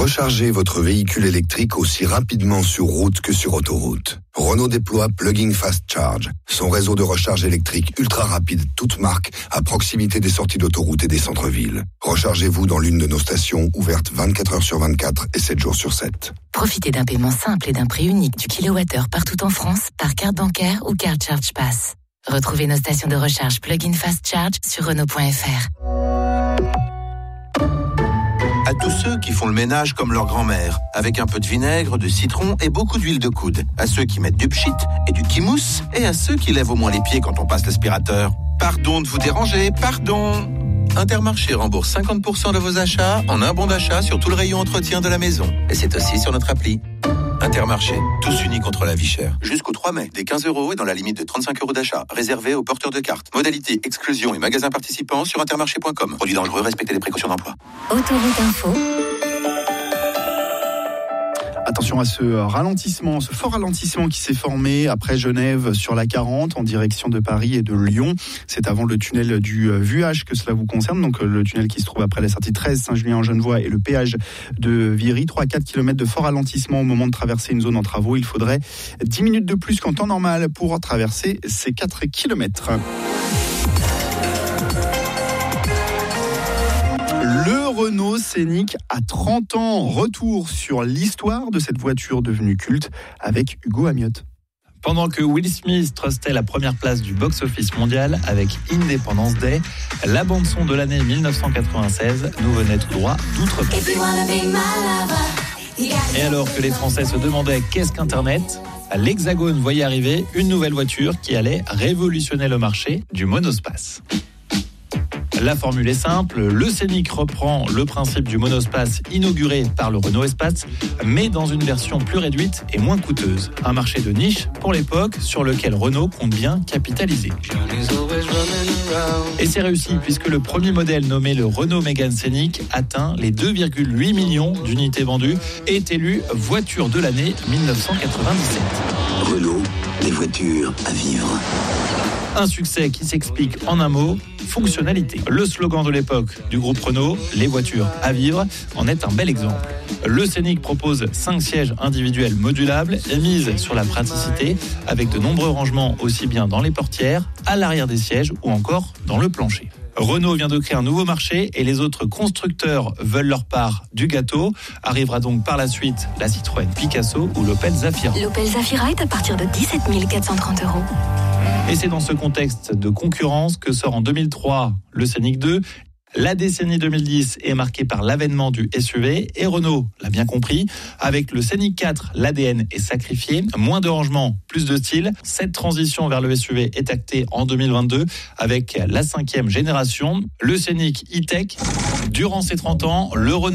Rechargez votre véhicule électrique aussi rapidement sur route que sur autoroute. Renault déploie Plug-in Fast Charge, son réseau de recharge électrique ultra rapide, toute marque, à proximité des sorties d'autoroute et des centres-villes. Rechargez-vous dans l'une de nos stations ouvertes 24 heures sur 24 et 7 jours sur 7. Profitez d'un paiement simple et d'un prix unique du kilowattheure partout en France par carte bancaire ou carte Charge Pass. Retrouvez nos stations de recharge Plug-in Fast Charge sur Renault.fr. À tous ceux qui font le ménage comme leur grand-mère, avec un peu de vinaigre, de citron et beaucoup d'huile de coude. À ceux qui mettent du pchit et du kimousse, et à ceux qui lèvent au moins les pieds quand on passe l'aspirateur. Pardon de vous déranger, pardon. Intermarché rembourse 50% de vos achats en un bon d'achat sur tout le rayon entretien de la maison. Et c'est aussi sur notre appli. Intermarché, tous unis contre la vie chère. Jusqu'au 3 mai, des 15 € et dans la limite de 35 € d'achat, réservé aux porteurs de cartes. Modalité, exclusion et magasins participants sur intermarché.com. Produit dangereux, respectez les précautions d'emploi. Autoroute Info. Attention à ce ralentissement, ce fort ralentissement qui s'est formé après Genève sur la 40 en direction de Paris et de Lyon. C'est avant le tunnel du Vuage que cela vous concerne, donc le tunnel qui se trouve après la sortie 13 Saint-Julien-en-Genevois et le péage de Viry. 3 à 4 km de fort ralentissement au moment de traverser une zone en travaux. Il faudrait 10 minutes de plus qu'en temps normal pour traverser ces 4 km. Le Renault Scénic à 30 ans. Retour sur l'histoire de cette voiture devenue culte avec Hugo Amiotte. Pendant que Will Smith trustait la première place du box-office mondial avec Independence Day, la bande-son de l'année 1996 nous venait tout droit d'outre-mer. Et alors que les Français se demandaient qu'est-ce qu'Internet, l'Hexagone voyait arriver une nouvelle voiture qui allait révolutionner le marché du monospace. La formule est simple, le Scénic reprend le principe du monospace inauguré par le Renault Espace, mais dans une version plus réduite et moins coûteuse. Un marché de niche pour l'époque sur lequel Renault compte bien capitaliser. Et c'est réussi puisque le premier modèle nommé le Renault Mégane Scénic atteint les 2,8 millions d'unités vendues et est élu voiture de l'année 1997. Renault, des voitures à vivre. Un succès qui s'explique en un mot, fonctionnalité. Le slogan de l'époque du groupe Renault, les voitures à vivre, en est un bel exemple. Le Scénic propose 5 sièges individuels modulables et mise sur la praticité avec de nombreux rangements aussi bien dans les portières, à l'arrière des sièges ou encore dans le plancher. Renault vient de créer un nouveau marché et les autres constructeurs veulent leur part du gâteau. Arrivera donc par la suite la Citroën Picasso ou l'Opel Zafira. L'Opel Zafira est à partir de 17 430 €. Et c'est dans ce contexte de concurrence que sort en 2003 le Scénic 2. La décennie 2010 est marquée par l'avènement du SUV et Renault l'a bien compris. Avec le Scénic 4, l'ADN est sacrifié. Moins de rangement, plus de style. Cette transition vers le SUV est actée en 2022 avec la 5e génération, le Scénic E-Tech. Durant ces 30 ans, le Renault